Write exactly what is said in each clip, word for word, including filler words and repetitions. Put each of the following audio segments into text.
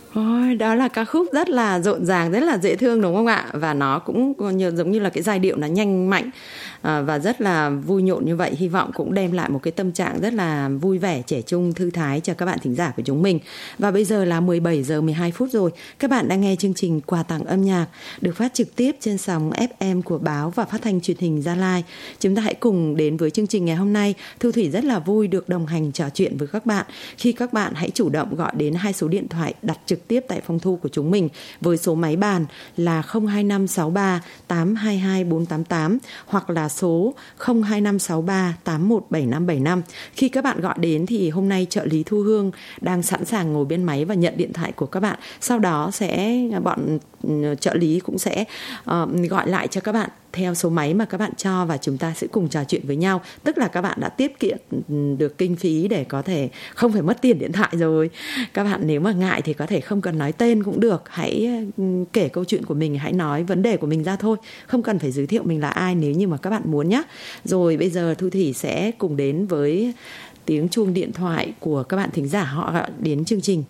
Ôi, đó là ca khúc rất là rộn ràng, rất là dễ thương đúng không ạ? Và nó cũng giống như là cái giai điệu nó nhanh mạnh à, và rất là vui nhộn như vậy. Hy vọng cũng đem lại một cái tâm trạng rất là vui vẻ, trẻ trung, thư thái cho các bạn thính giả của chúng mình. Và bây giờ là mười bảy giờ mười hai phút rồi. Các bạn đang nghe chương trình Quà tặng âm nhạc được phát trực tiếp trên sóng ép em của báo và phát thanh truyền hình Gia Lai. Chúng ta hãy cùng đến với chương trình ngày hôm nay. Thu Thủy rất là vui được đồng hành trò chuyện với các bạn. Khi các bạn hãy chủ động gọi đến hai số điện thoại đặt trực tiếp tại phòng thu của chúng mình với số máy bàn là không hai năm sáu ba tám hai hai bốn tám tám hoặc là số không hai năm sáu ba tám một bảy năm bảy năm. Khi các bạn gọi đến thì hôm nay trợ lý Thu Hương đang sẵn sàng ngồi bên máy và nhận điện thoại của các bạn. Sau đó sẽ bọn trợ lý cũng sẽ uh, gọi lại cho các bạn theo số máy mà các bạn cho và chúng ta sẽ cùng trò chuyện với nhau. Tức là các bạn đã tiết kiệm được kinh phí để có thể không phải mất tiền điện thoại rồi. Các bạn nếu mà ngại thì có thể không cần nói tên cũng được. Hãy kể câu chuyện của mình, hãy nói vấn đề của mình ra thôi. Không cần phải giới thiệu mình là ai nếu như mà các bạn muốn nhé. Rồi bây giờ Thu Thủy sẽ cùng đến với tiếng chuông điện thoại của các bạn thính giả họ gọi đến chương trình.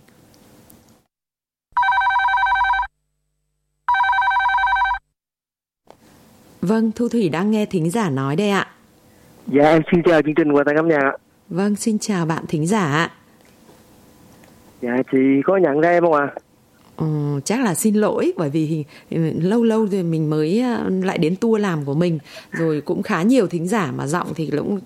Vâng, Thu Thủy đang nghe thính giả nói đây ạ. Dạ, em xin chào chương trình Quà tặng âm nhạc ạ. Vâng, xin chào bạn thính giả ạ. Dạ, chị có nhận ra em không ạ? À? Ừ, chắc là xin lỗi bởi vì lâu lâu rồi mình mới lại đến tour làm của mình. Rồi cũng khá nhiều thính giả mà giọng thì cũng